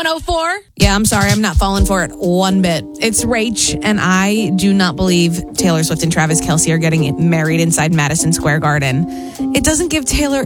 104. Yeah, I'm sorry. I'm not falling for it one bit. It's Rach, and I do not believe Taylor Swift and Travis Kelce are getting married inside Madison Square Garden. It doesn't give Taylor